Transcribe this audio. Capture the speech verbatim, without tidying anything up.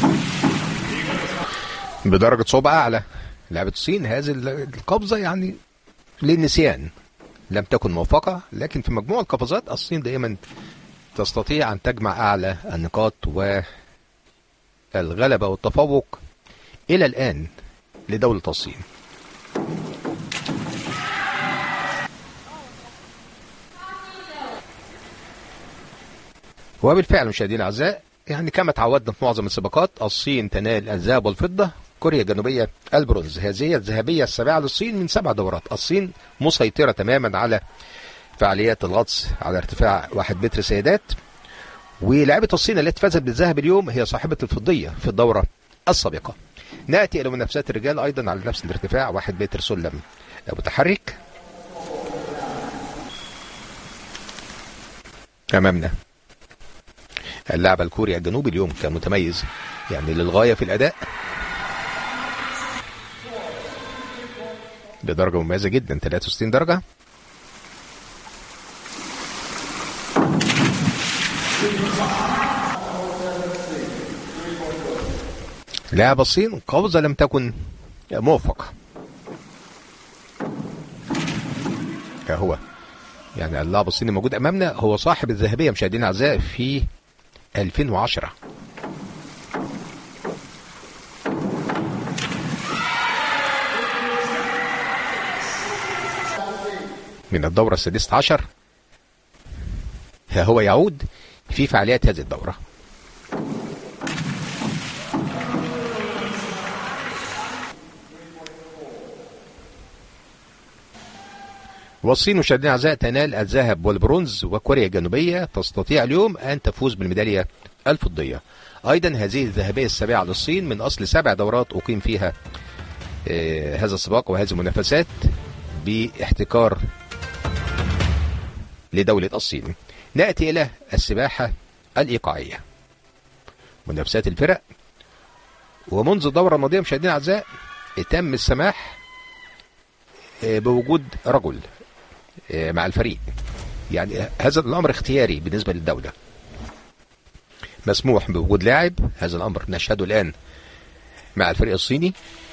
بدرجة صعوبة أعلى. لعبة الصين هذه القفزة يعني للنسيان، لم تكن موفقة، لكن في مجموع القفزات الصين دائما تستطيع أن تجمع أعلى النقاط والغلبة والتفوق إلى الآن لدولة الصين. وبالفعل مشاهدينا الأعزاء، يعني كما تعودنا في معظم السباقات، الصين تنال الذهب والفضة، كوريا الجنوبية البرونز. هذه الذهبية السابعة للصين من سبع دورات. الصين مسيطرة تماما على فعاليات الغطس على ارتفاع واحد متر سيدات، ولاعبة الصين التي فازت بالذهب اليوم هي صاحبة الفضية في الدورة السابقة. نأتي إلى منافسات الرجال أيضا على نفس الارتفاع واحد متر سلم متحرك. أمامنا اللاعب الكوري الجنوبي اليوم كان متميز يعني للغاية في الأداء بدرجة مميزة جدا، ثلاثة وستين درجة. لاعب الصين قفزة لم تكن موفقة. هو يعني اللاعب الصيني موجود أمامنا هو صاحب الذهبية مشاهدينا الأعزاء في ألفين وعشرة. من الدورة السادسة عشر هو يعود في فعاليات هذه الدورة. والصين مشاهدينا الأعزاء تنال الذهب والبرونز، وكوريا الجنوبية تستطيع اليوم أن تفوز بالميدالية الفضية. أيضا هذه الذهبية السابعة للصين من أصل سبع دورات أقيم فيها آه هذا السباق وهذه المنافسات باحتكار لدولة الصين. نأتي إلى السباحة الإيقاعية، منافسات الفرق. ومنذ الدورة الماضية مشاهدينا الأعزاء تم السماح آه بوجود رجل مع الفريق، يعني هذا الأمر اختياري بالنسبة للدولة، مسموح بوجود لاعب. هذا الأمر نشهده الآن مع الفريق الصيني